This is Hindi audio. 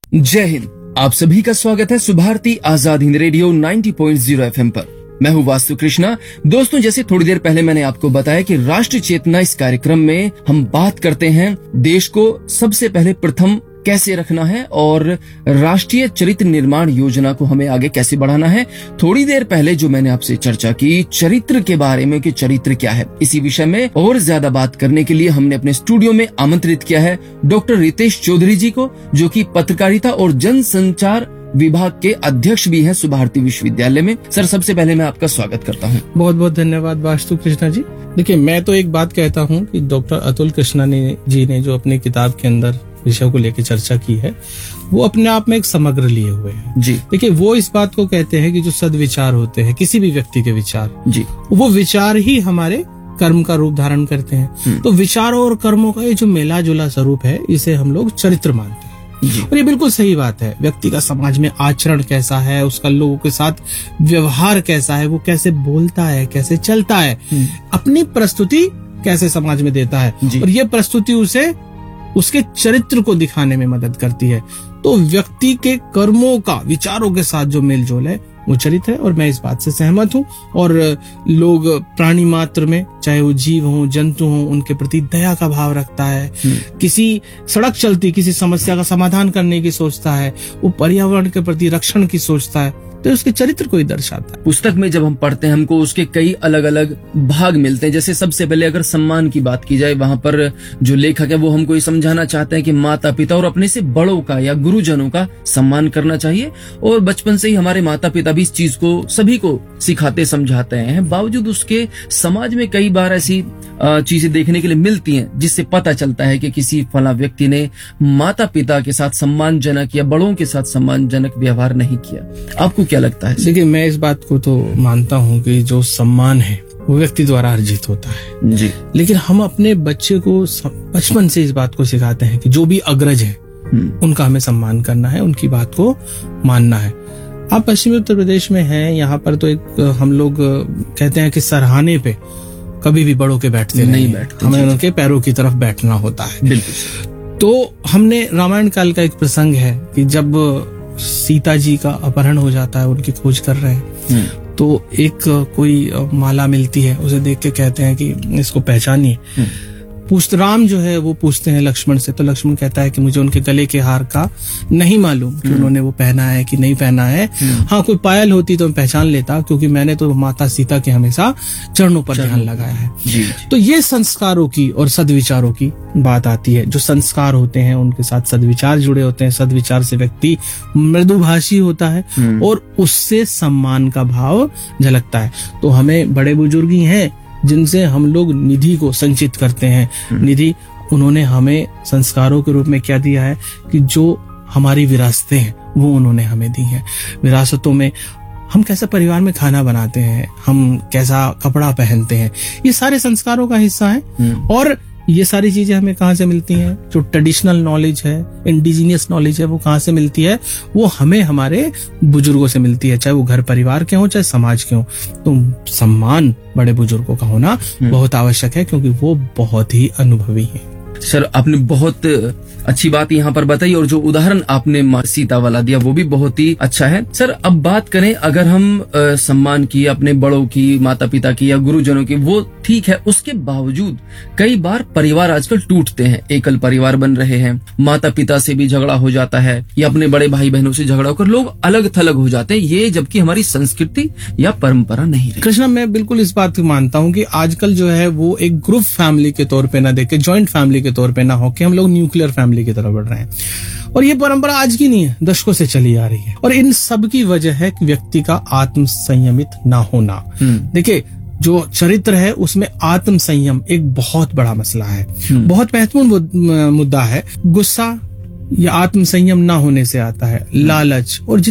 जय हिंद। आप सभी का स्वागत है सुभारती आजाद हिंद रेडियो 90.0 FM पर। मैं हूँ वास्तु कृष्णा। दोस्तों, जैसे थोड़ी देर पहले मैंने आपको बताया कि राष्ट्रीय चेतना इस कार्यक्रम में हम बात करते हैं देश को सबसे पहले प्रथम कैसे रखना है और राष्ट्रीय चरित्र निर्माण योजना को हमें आगे कैसे बढ़ाना है। थोड़ी देर पहले जो मैंने आपसे चर्चा की चरित्र के बारे में कि चरित्र क्या है, इसी विषय में और ज्यादा बात करने के लिए हमने अपने स्टूडियो में आमंत्रित किया है डॉक्टर रितेश चौधरी जी को, जो कि पत्रकारिता और जनसंचार विभाग के अध्यक्ष भी हैं सुभारती विश्वविद्यालय में। सर, सबसे पहले मैं आपका स्वागत करता हूं। बहुत बहुत धन्यवाद वास्तु कृष्णा जी। देखिए, मैं तो एक बात कहता हूं कि डॉक्टर अतुल कृष्णा जी ने जो अपनी किताब के अंदर विषय को लेकर चर्चा की है, वो अपने आप में एक समग्र लिए हुए हैं जी। देखिए, वो इस बात को कहते हैं कि जो सद्विचार होते हैं, किसी भी व्यक्ति के विचार जी, वो विचार ही हमारे कर्म का रूप धारण करते हैं। तो विचारों और कर्मों का ये जो मेला जुला स्वरूप है, इसे हम लोग चरित्र मानते हैं। और ये बिल्कुल सही बात है। व्यक्ति का समाज में आचरण कैसा है, उसका लोगों के साथ व्यवहार कैसा है, वो कैसे बोलता है, कैसे चलता है, अपनी प्रस्तुति कैसे समाज में देता है, और ये प्रस्तुति उसे उसके चरित्र को दिखाने में मदद करती है। तो व्यक्ति के कर्मों का विचारों के साथ जो मेल जोल है वो चरित्र है, और मैं इस बात से सहमत हूँ। और लोग प्राणी मात्र में, चाहे वो जीव हो, जंतु हो, उनके प्रति दया का भाव रखता है। किसी सड़क चलती किसी समस्या का समाधान करने की सोचता है, वो पर्यावरण के प्रति रक्षण की सोचता है, तो उसके चरित्र को ही दर्शाता है। पुस्तक में जब हम पढ़ते हैं, हमको उसके कई अलग अलग भाग मिलते हैं। जैसे सबसे पहले अगर सम्मान की बात की जाए, वहां पर जो लेखक है वो हमको ये समझाना चाहते हैं कि माता पिता और अपने से बड़ों का या गुरुजनों का सम्मान करना चाहिए। और बचपन से ही हमारे माता पिता भी इस चीज को सभी को सिखाते समझाते हैं। बावजूद उसके समाज में कई बार ऐसी चीजें देखने के लिए मिलती हैं जिससे पता चलता है कि किसी फला व्यक्ति ने माता पिता के साथ सम्मानजनक या बड़ों के साथ सम्मानजनक व्यवहार नहीं किया। आपको क्या लगता है? देखिए, मैं इस बात को तो मानता हूँ कि जो सम्मान है वो व्यक्ति द्वारा अर्जित होता है जी। लेकिन हम अपने बच्चे को बचपन से इस बात को सिखाते हैं कि जो भी अग्रज है उनका हमें सम्मान करना है, उनकी बात को मानना है। आप पश्चिमी उत्तर प्रदेश में हैं, यहाँ पर तो एक हम लोग कहते हैं कि सरहाने पे कभी भी बड़ों के बैठते नहीं बैठते, हमें उनके पैरों की तरफ बैठना होता है। बिल्कुल। तो हमने रामायण काल का एक प्रसंग है कि जब सीता जी का अपहरण हो जाता है, उनकी खोज कर रहे हैं, तो एक कोई माला मिलती है, उसे देख के कहते हैं कि इसको पहचानिए। राम जो है वो पूछते हैं लक्ष्मण से, तो लक्ष्मण कहता है कि मुझे उनके गले के हार का नहीं मालूम कि उन्होंने वो पहना है कि नहीं पहना है। हाँ, कोई पायल होती तो मैं पहचान लेता, क्योंकि मैंने तो माता सीता के हमेशा चरणों पर ध्यान लगाया है। तो ये संस्कारों की और सद्विचारों की बात आती है। जो संस्कार होते हैं उनके साथ सद्विचार जुड़े होते हैं। सद्विचार से व्यक्ति मृदुभाषी होता है और उससे सम्मान का भाव झलकता है। तो हमें बड़े बुजुर्ग ही हैं जिनसे हम लोग निधि को संचित करते हैं। निधि उन्होंने हमें संस्कारों के रूप में क्या दिया है कि जो हमारी विरासतें हैं वो उन्होंने हमें दी हैं। विरासतों में हम कैसा परिवार में खाना बनाते हैं, हम कैसा कपड़ा पहनते हैं, ये सारे संस्कारों का हिस्सा है। और ये सारी चीजें हमें कहाँ से मिलती हैं? जो ट्रेडिशनल नॉलेज है, इंडिजीनियस नॉलेज है, वो कहाँ से मिलती है? वो हमें हमारे बुजुर्गों से मिलती है, चाहे वो घर परिवार के हों, चाहे समाज के हों। तो सम्मान बड़े बुजुर्गों का होना बहुत आवश्यक है, क्योंकि वो बहुत ही अनुभवी हैं। सर, आपने बहुत अच्छी बात यहाँ पर बताई, और जो उदाहरण आपने सीता वाला दिया वो भी बहुत ही अच्छा है। सर, अब बात करें अगर हम सम्मान की, अपने बड़ों की, माता पिता की या गुरुजनों की, वो ठीक है, उसके बावजूद कई बार परिवार आजकल टूटते हैं, एकल परिवार बन रहे हैं, माता पिता से भी झगड़ा हो जाता है या अपने बड़े भाई बहनों से झगड़ा होकर लोग अलग थलग हो जाते हैं, ये जबकि हमारी संस्कृति या परंपरा नहीं रही। कृष्णा, मैं बिल्कुल इस बात को मानता हूँ कि आजकल जो है वो एक ग्रुप फैमिली के तौर पे ना देखे, ज्वाइंट फैमिली के तौर पे ना हो के हम लोग न्यूक्लियर फैमिली की तरफ बढ़ रहे हैं। और ये परंपरा आज की नहीं है, दशकों से चली आ रही है। और इन सब की वजह है कि का आत्म संयमित ना होना। देखिए, जो चरित्र है उसमें आत्म संयम एक बहुत बड़ा मसला है, बहुत महत्वपूर्ण मुद्दा है। गुस्सा या आत्म संयम ना होने से आता है लालच, और